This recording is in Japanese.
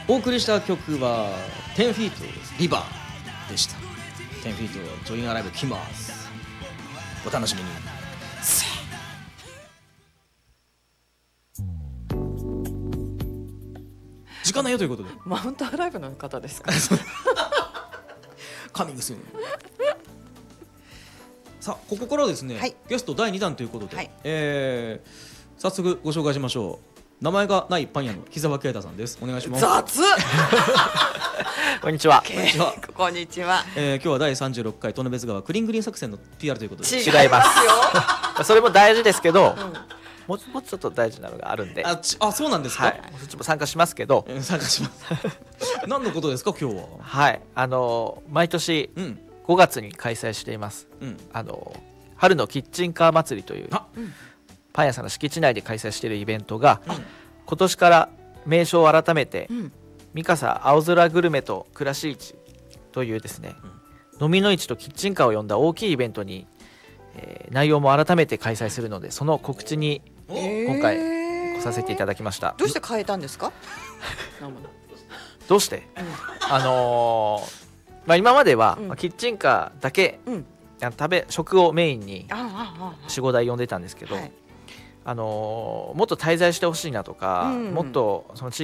お送りした曲は10フィートリバーでした。10フィートジョインアライブ来ます。お楽しみに。時間ないよということでマウントアライブの方ですかカミングスーン。さあここからはですね、 はい、 ゲスト第2弾ということで、 はい、 早速ご紹介しましょう。名前がないパン屋の木澤啓太さんです。お願いします。 雑こんにちは。 こんにちは。 こんにちは。 今日は第36回トノベズ川クリングリーン作戦の PR ということで。 違いますよそれも大事ですけど、もうちょっと大事なのがあるんで。 そうなんですか。 はい、そっちも参加しますけど。 参加します何のことですか今日は。 はい、毎年5月に開催しています、春のキッチンカー祭りというパン屋さんの敷地内で開催しているイベントが、今年から名称を改めて、三笠青空グルメと暮らし市というですね、飲みの市とキッチンカーを呼んだ大きいイベントに、内容も改めて開催するので、その告知に今回来させていただきました。 どうして変えたんですかどうして、今までは、キッチンカーだけ、食をメインに 4,5 台呼んでたんですけど、もっと滞在してほしいなとか、もっとその地